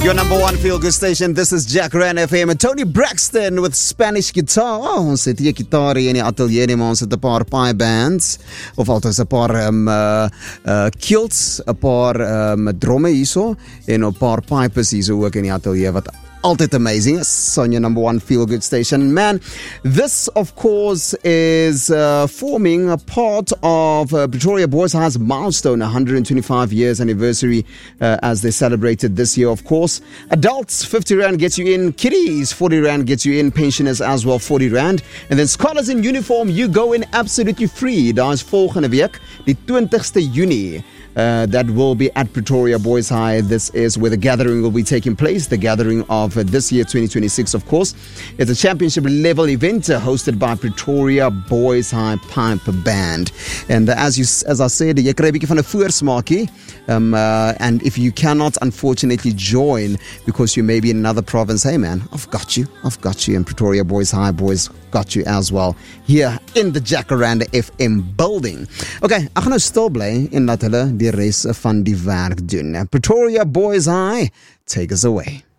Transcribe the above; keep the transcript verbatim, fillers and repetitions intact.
Your number one feel-good station. This is Jacaranda F M. And Tony Braxton with Spanish guitar. Oh, ons het hier gitaar hier in die atelier nie, maar ons het 'n paar pie bands. Of althans 'n paar um, uh, uh, kilts, 'n paar um, dromme hierso en 'n paar pipes hierso ook in die atelier wat altyd amazing. It's on your number one feel-good station. Man, this, of course, is uh, forming a part of uh, Pretoria Boys High's milestone, one hundred twenty-five years anniversary uh, as they celebrated this year, of course. Adults, fifty rand gets you in. Kiddies, forty rand gets you in. Pensioners as well, forty rand. And then scholars in uniform, you go in absolutely free. Daar is volgende week, die twintigste Junie. Uh, that will be at Pretoria Boys High. This is where the gathering will be taking place. The gathering of uh, this year, twenty twenty-six, of course. It's a championship level event uh, hosted by Pretoria Boys High Pipe Band. And uh, as you, as I said, jy kry 'n bietjie van 'n voorsmaakie. Um, uh, and if you cannot, unfortunately, join because you may be in another province, hey man, I've got you. I've got you. And Pretoria Boys High Boys got you as well here in the Jacaranda F M building. Okay, ek gaan nou stil bly en laat hulle die res van die werk doen. Pretoria Boys High, take us away.